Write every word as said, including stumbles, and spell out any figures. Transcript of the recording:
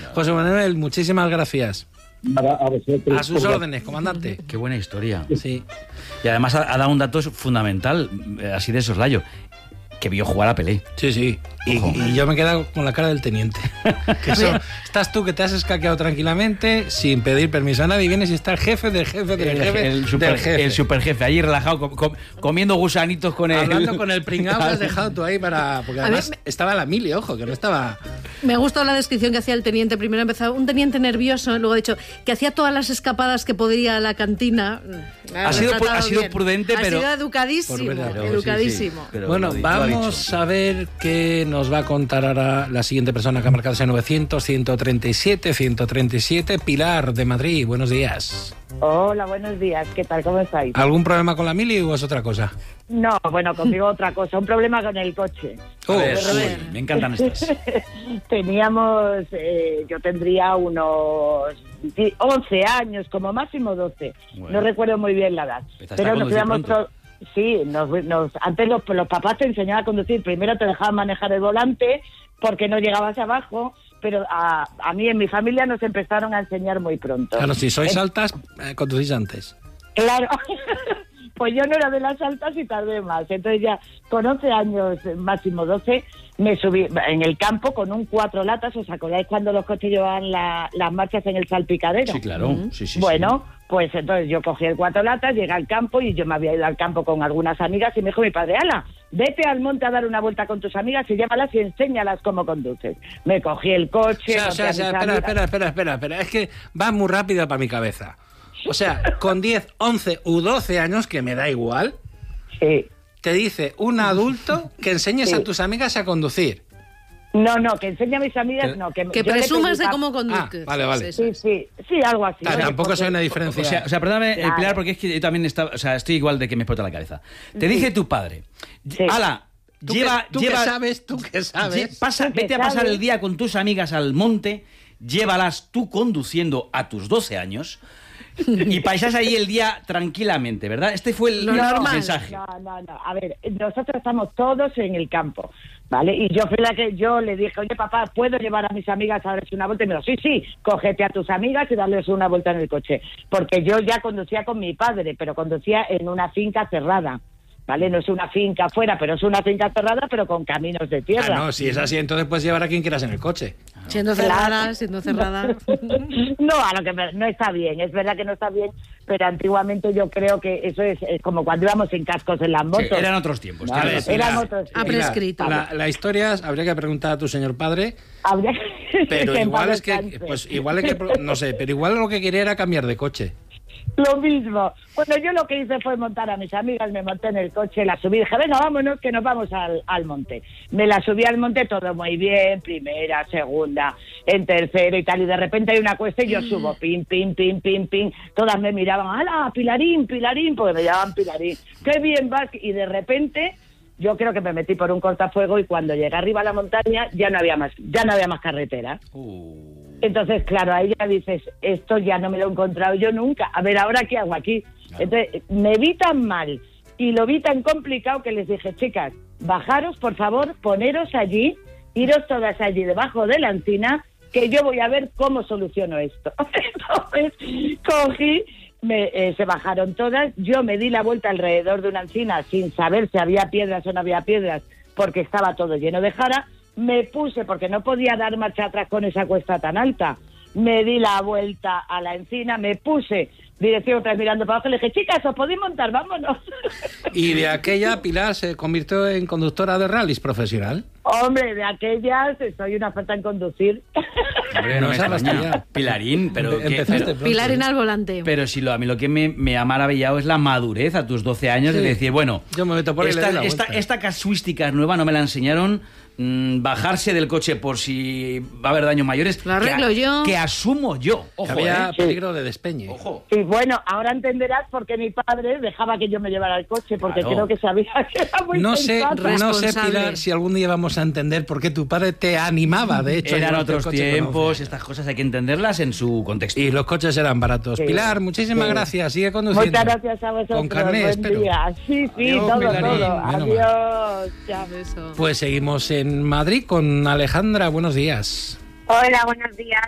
José Manuel, muchísimas gracias. A, a, a sus órdenes, comandante. Qué buena historia. Sí. Y además ha, ha dado un dato fundamental, así de soslayo, que vio jugar a Pelé. Sí, sí. Y, y yo me he quedado con la cara del teniente. Que eso, estás tú que te has escaqueado tranquilamente, sin pedir permiso a nadie, vienes y está el jefe del jefe del el, jefe el super, del jefe. El superjefe, ahí relajado, com, com, comiendo gusanitos con él. Hablando con el pringao que has dejado tú ahí para... Porque además me... estaba la mili, ojo, que no estaba... Me gustó la descripción que hacía el teniente. Primero empezó un teniente nervioso, luego ha dicho que hacía todas las escapadas que podía a la cantina. Ha sido, ha sido prudente, ha pero... Ha sido educadísimo, pero, educadísimo. Sí, sí, pero bueno, lo, vamos lo a ver qué nos va a contar ahora la siguiente persona que ha marcado ese novecientos, ciento treinta y siete, ciento treinta y siete. Pilar, de Madrid, buenos días. Hola, buenos días. ¿Qué tal? ¿Cómo estáis? ¿Algún problema con la mili o es otra cosa? No, bueno, conmigo otra cosa. Un problema con el coche. Oh, ver, uy, me encantan estas. Teníamos, eh, yo tendría unos once años, como máximo doce. Bueno, no recuerdo muy bien la edad. Pero nos íbamos todos... Sí, nos, nos, antes los, los papás te enseñaban a conducir. Primero te dejaban manejar el volante porque no llegabas abajo, pero a, a mí en mi familia nos empezaron a enseñar muy pronto. Claro, si sois eh, altas, eh, conducís antes. Claro, pues yo no era de las altas y tardé más. Entonces ya con once años, máximo doce, me subí en el campo con un cuatro latas. ¿Os acordáis cuando los coches llevaban la, las marchas en el salpicadero? Sí, claro. Uh-huh. sí, sí, bueno, sí. Pues entonces yo cogí el cuatro latas, llegué al campo y yo me había ido al campo con algunas amigas y me dijo mi padre, ala, vete al monte a dar una vuelta con tus amigas y llévalas y enséñalas cómo conduces. Me cogí el coche... O sea, o sea, o sea espera, espera, espera, espera, espera, es que va muy rápido para mi cabeza. O sea, con diez, once u doce años, que me da igual, sí. Te dice un adulto que enseñes sí. a tus amigas a conducir. No, no, que enseñe a mis amigas, no. Que, que presumas de cómo conduces. Ah, vale, vale. Sí, sí, sí, algo así. Claro, tampoco soy una diferencia. O sea, o sea perdóname, claro. Pilar, porque es que yo también estaba, o sea, estoy igual de que me explota la cabeza. Te sí. dice tu padre, sí. ala, ¿Tú lleva... Que, ¿Tú lleva, qué sabes? ¿Tú qué sabes? Pasa, ¿Tú qué vete sabes? a pasar el día con tus amigas al monte, llévalas tú conduciendo a tus doce años... y pasás ahí el día tranquilamente, ¿verdad? Este fue el no, normal. mensaje. No, no, no. A ver, nosotros estamos todos en el campo, ¿vale? Y yo fui la que yo le dije, oye, papá, ¿puedo llevar a mis amigas a darles una vuelta? Y me dijo, sí, sí, cógete a tus amigas y darles una vuelta en el coche. Porque yo ya conducía con mi padre, pero conducía en una finca cerrada. ¿Vale? No es una finca afuera, pero es una finca cerrada, pero con caminos de tierra. Ah, no, si es así, entonces puedes llevar a quien quieras en el coche. Siendo cerrada, siendo cerrada. No, a lo que me, no está bien, es verdad que no está bien, pero antiguamente yo creo que eso es, es como cuando íbamos sin cascos en las motos. Sí, eran otros tiempos. No, eran la, otros tiempos. Ha prescrito. La, la historia habría que preguntar a tu señor padre, habría que... pero igual es que, pues igual es que, no sé, pero igual lo que quería era cambiar de coche. Lo mismo. Bueno, yo lo que hice fue montar a mis amigas, me monté en el coche, la subí, dije, venga, vámonos, que nos vamos al, al monte. Me la subí al monte, todo muy bien, primera, segunda, en tercero y tal, y de repente hay una cuesta y yo subo, pim, pim, pim, pim, pim, todas me miraban, ¡hala, Pilarín, Pilarín! Porque me llamaban Pilarín. ¡Qué bien vas! Y de repente... yo creo que me metí por un cortafuego y cuando llegué arriba a la montaña ya no había más, ya no había más carretera. Uh. Entonces, claro, ahí ya dices, esto ya no me lo he encontrado yo nunca. A ver, ¿ahora qué hago aquí? Claro. Entonces, me vi tan mal y lo vi tan complicado que les dije, chicas, bajaros, por favor, poneros allí, iros todas allí debajo de la encina, que yo voy a ver cómo soluciono esto. Entonces, cogí... Me, eh, se bajaron todas, yo me di la vuelta alrededor de una encina sin saber si había piedras o no había piedras porque estaba todo lleno de jara, me puse porque no podía dar marcha atrás con esa cuesta tan alta, me di la vuelta a la encina, me puse dirección otra vez mirando para abajo y le dije, chicas, ¿os podéis montar? ¡Vámonos! Y de aquella Pilar se convirtió en conductora de rallies profesional. Hombre, de aquellas soy una falta en conducir. Hombre, no me extraña. Pilarín, pero que, pero, Pilarín al volante. Pero si lo, a mí lo que me, me ha maravillado es la madurez a tus doce años, sí. De decir, bueno, yo me meto por esta, y le doy la esta, esta casuística nueva no me la enseñaron, mmm, bajarse del coche por si va a haber daños mayores. Lo arreglo que, yo. Que asumo yo. Ojo, que había eh. peligro de despeñe. Ojo. Y bueno, ahora entenderás por qué mi padre dejaba que yo me llevara el coche, porque claro. Creo que sabía que era muy no sé, pensado. no sé, Pilar, si algún día vamos a entender por qué tu padre te animaba, de hecho. Eran otros tiempos, estas cosas hay que entenderlas en su contexto. Y los coches eran baratos. Sí. Pilar, muchísimas sí. gracias, sigue conduciendo. Muchas gracias a vosotros. Con carné, buen espero. Día. Sí, sí, Adiós, todo, Pilarín. todo. Adiós. Chao. Pues seguimos en Madrid con Alejandra, buenos días. Hola, buenos días.